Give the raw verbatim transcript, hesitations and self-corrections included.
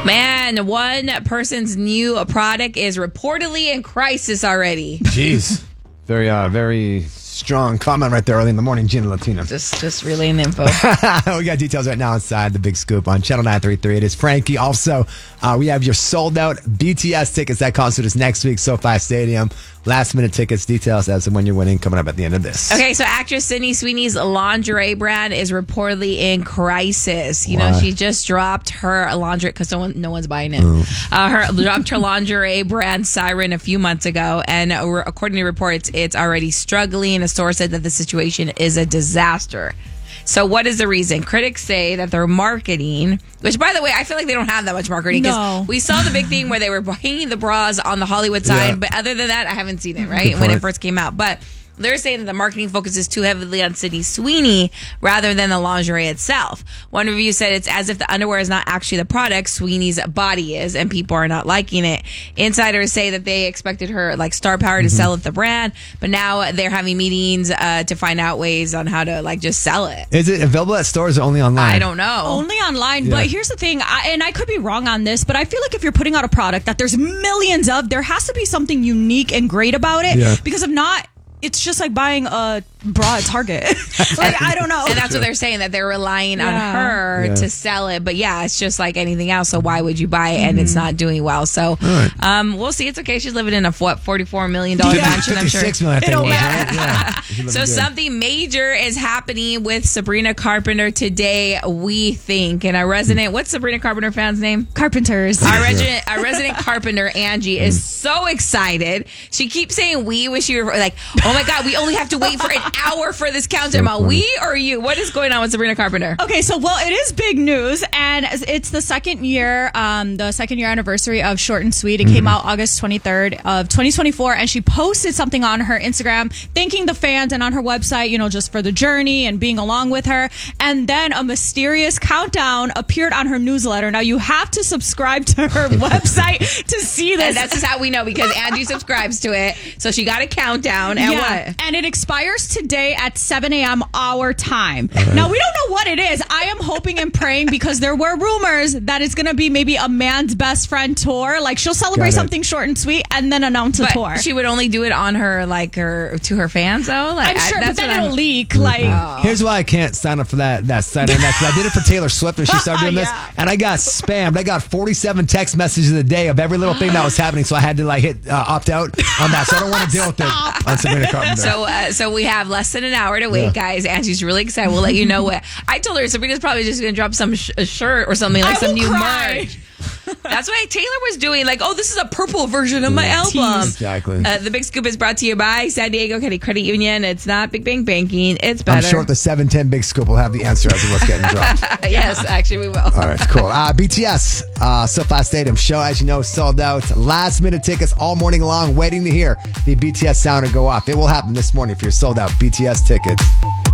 Man, one person's new product is reportedly in crisis already. Jeez. Very, uh, very strong comment right there early in the morning, Gina Latino. Just just relaying the info. We got details right now inside the Big Scoop on Channel nine thirty-three. It is Frankie. Also, uh, we have your sold out B T S tickets that concert is next week, SoFi Stadium. Last minute tickets, details as to when you're winning coming up at the end of this. Okay, so actress Sydney Sweeney's lingerie brand is reportedly in crisis. You Why? know, she just dropped her lingerie because no, one, no one's buying it. Uh, her dropped her lingerie brand Siren a few months ago, and uh, according to reports, it's already struggling. A source said that the situation is a disaster. So what is the reason? Critics say that their marketing, which by the way, I feel like they don't have that much marketing because No. we saw the big thing where they were hanging the bras on the Hollywood sign, Yeah. but other than that, I haven't seen it, right? Good When it point. first came out. But they're saying that the marketing focuses too heavily on Sydney Sweeney rather than the lingerie itself. One review said it's as if the underwear is not actually the product, Sweeney's body is, and people are not liking it. Insiders say that they expected her, like, star power to Mm-hmm. sell at the brand, but now they're having meetings uh, to find out ways on how to, like, just sell it. Is it available at stores or only online? I don't know. Only online, Yeah. but here's the thing, I, and I could be wrong on this, but I feel like if you're putting out a product that there's millions of, there has to be something unique and great about it. Yeah. Because if not, it's just like buying a bra at Target. Like, I don't know. And that's what they're saying, that they're relying on Yeah. her Yeah. to sell it. But yeah, it's just like anything else. So why would you buy it and it's not doing well? So right. um, we'll see. It's okay. She's living in a what, forty-four million dollars Yeah. mansion, I'm sure. fifty-six million, I think It it was, don't right? Yeah. She's living So good. something major is happening with Sabrina Carpenter today, we think. And our resident, what's Sabrina Carpenter fan's name? Carpenters. Our resident, our resident carpenter, Angie, is so excited. She keeps saying we when she like, oh my God, we only have to wait for an hour for this countdown. So funny. We or you? What is going on with Sabrina Carpenter? Okay, so well, it is big news, and it's the second year, um, the second year anniversary of Short and Sweet. It Mm-hmm. came out August twenty-third of twenty twenty-four, and she posted something on her Instagram thanking the fans, and on her website, you know, just for the journey and being along with her. And then a mysterious countdown appeared on her newsletter. Now you have to subscribe to her website to see this. And that's just how we know because Angie subscribes to it. So she got a countdown. And Yeah, what? and it expires today at seven a.m. our time. Now, we don't know what it is. I am hoping and praying because there were rumors that it's going to be maybe a man's best friend tour. Like, she'll celebrate Got it. something short and sweet and then announce a But tour. she would only do it on her, like, her, to her fans, though? Like, I'm sure, I, but that's then what it'll I'm- leak. Like, Here's why I can't sign up for that that site. And that's I did it for Taylor Swift when she started doing this, Yeah. and I got spammed. I got forty-seven text messages a day of every little thing that was happening, so I had to like hit uh, opt out on that. So I don't want to deal with it on Sabrina Carpenter. So, uh, so we have less than an hour to wait, guys. Angie's really excited. We'll let you know what. I told her Sabrina's probably just going to drop some sh- a shirt or something, like I some will new cry. merch. That's why Taylor was doing, like, oh, this is a purple version of my album. Exactly. Uh, the Big Scoop is brought to you by San Diego County Credit Union. It's not Big Bang Banking. It's better. I'm sure the seven ten Big Scoop will have the answer as to what's getting dropped. Yes, actually, we will. All right, cool. Uh, B T S, uh, SoFi Stadium show, as you know, sold out. Last minute tickets all morning long, waiting to hear the B T S sounder go off. It will happen this morning if you're sold out B T S tickets.